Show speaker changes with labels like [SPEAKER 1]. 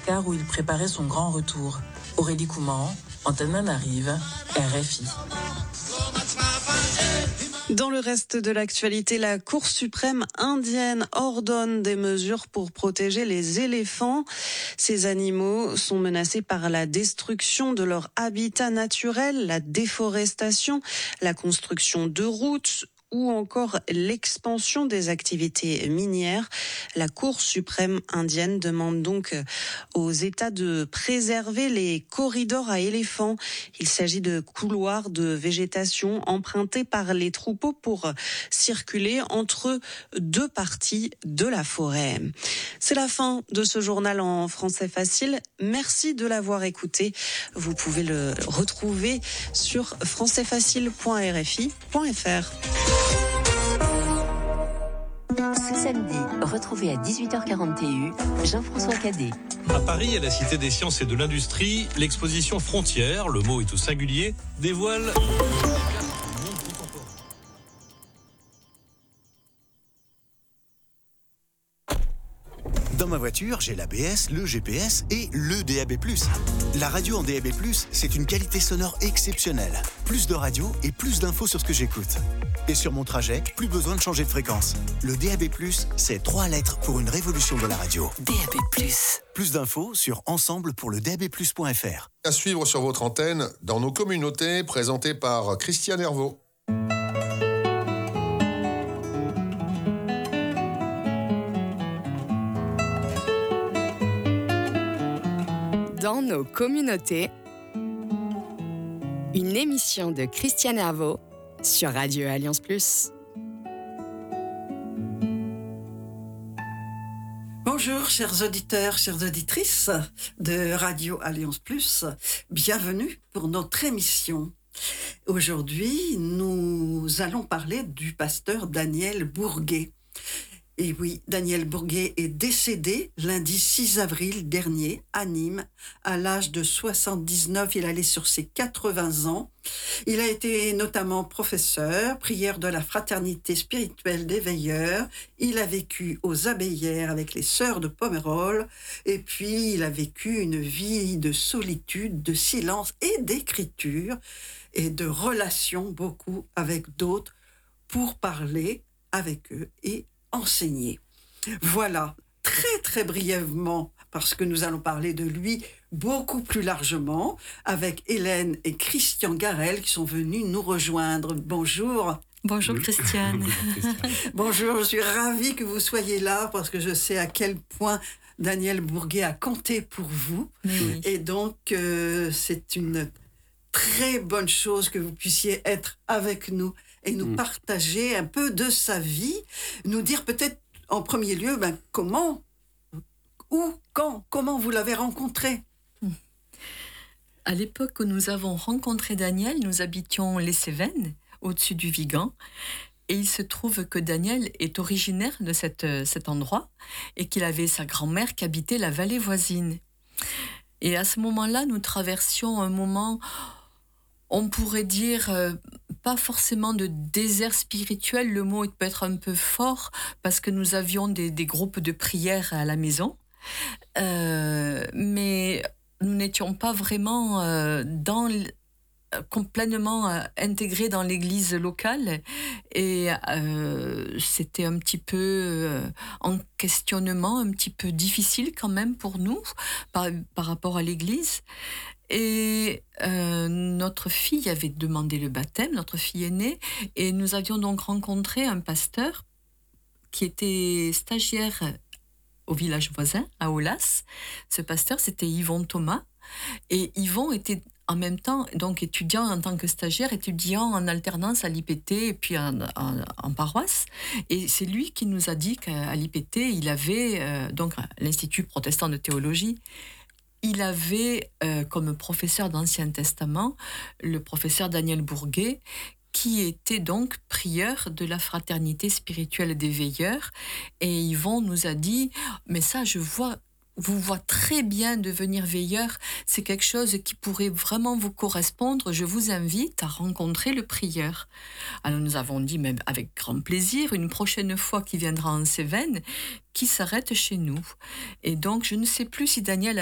[SPEAKER 1] Madagascar où il préparait son grand retour. Aurélie Couman, Antananarive, RFI.
[SPEAKER 2] Dans le reste de l'actualité, la Cour suprême indienne ordonne des mesures pour protéger les éléphants. Ces animaux sont menacés par la destruction de leur habitat naturel, la déforestation, la construction de routes ou encore l'expansion des activités minières. La Cour suprême indienne demande donc aux États de préserver les corridors à éléphants. Il s'agit de couloirs de végétation empruntés par les troupeaux pour circuler entre deux parties de la forêt. C'est la fin de ce journal en français facile. Merci de l'avoir écouté. Vous pouvez le retrouver sur françaisfacile.rfi.fr.
[SPEAKER 3] Ce samedi, retrouvez à 18h40 TU Jean-François Cadet.
[SPEAKER 4] À Paris, à la Cité des Sciences et de l'Industrie, l'exposition Frontières, le mot est au singulier, dévoile...
[SPEAKER 5] Dans ma voiture, j'ai l'ABS, le GPS et le DAB+. La radio en DAB+, c'est une qualité sonore exceptionnelle. Plus de radio et plus d'infos sur ce que j'écoute. Et sur mon trajet, plus besoin de changer de fréquence. Le DAB+, c'est 3 lettres pour une révolution de la radio.
[SPEAKER 3] DAB+.
[SPEAKER 5] Plus d'infos sur ensemble-pour-le-DAB+.fr.
[SPEAKER 6] À suivre sur votre antenne, dans nos communautés, présentées par Christiane Hervaux.
[SPEAKER 7] Dans nos communautés, une émission de Christiane Hervaux sur Radio Alliance Plus.
[SPEAKER 8] Bonjour chers auditeurs, chères auditrices de Radio Alliance Plus. Bienvenue pour notre émission. Aujourd'hui, nous allons parler du pasteur Daniel Bourguet. Et oui, Daniel Bourguet est décédé lundi 6 avril dernier à Nîmes, à l'âge de 79. Il allait sur ses 80 ans. Il a été notamment professeur, prieur de la fraternité spirituelle des veilleurs. Il a vécu aux Abbayères avec les sœurs de Pomerol. Et puis, il a vécu une vie de solitude, de silence et d'écriture et de relations beaucoup avec d'autres pour parler avec eux et enseigner. Voilà, très très brièvement, parce que nous allons parler de lui beaucoup plus largement, avec Hélène et Christian Garel qui sont venus nous rejoindre. Bonjour.
[SPEAKER 9] Bonjour Christiane.
[SPEAKER 8] Bonjour, je suis ravie que vous soyez là, parce que je sais à quel point Daniel Bourguet a compté pour vous.
[SPEAKER 9] Oui.
[SPEAKER 8] Et donc, c'est une très bonne chose que vous puissiez être avec nous et nous partager un peu de sa vie, nous dire peut-être en premier lieu comment, où, quand, comment vous l'avez rencontré.
[SPEAKER 9] À l'époque où nous avons rencontré Daniel, nous habitions les Cévennes, au-dessus du Vigan, et il se trouve que Daniel est originaire de cet endroit et qu'il avait sa grand-mère qui habitait la vallée voisine. Et à ce moment-là, nous traversions un moment, on pourrait dire, pas forcément de désert spirituel, le mot peut être un peu fort, parce que nous avions des groupes de prière à la maison, mais nous n'étions pas vraiment pleinement intégrés dans l'église locale, et c'était un petit peu en questionnement, un petit peu difficile quand même pour nous par rapport à l'église. Et notre fille avait demandé le baptême, notre fille aînée, et nous avions donc rencontré un pasteur qui était stagiaire au village voisin, à Aulas. Ce pasteur, c'était Yvon Thomas, et Yvon était en même temps donc étudiant en tant que stagiaire, étudiant en alternance à l'IPT et puis en paroisse. Et c'est lui qui nous a dit qu'à l'IPT, il avait donc l'Institut protestant de théologie. Il avait comme professeur d'Ancien Testament le professeur Daniel Bourguet, qui était donc prieur de la fraternité spirituelle des veilleurs. Et Yvon nous a dit « Mais ça, vous voit très bien devenir veilleur, c'est quelque chose qui pourrait vraiment vous correspondre, je vous invite à rencontrer le prieur. » Alors nous avons dit, mais avec grand plaisir, une prochaine fois qu'il viendra en Cévennes, qu'il s'arrête chez nous. Et donc je ne sais plus si Daniel